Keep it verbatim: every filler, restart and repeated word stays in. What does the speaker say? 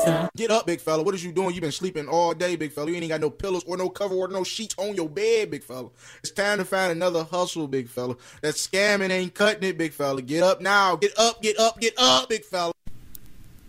sir. Get up, big fella. What is you doing? You been sleeping all day, big fella. You ain't got no pillows or no cover or no sheets on your bed, big fella. It's time to find another hustle, big fella. That scamming ain't cutting it, big fella. Get up now. Get up, get up, get up, big fella.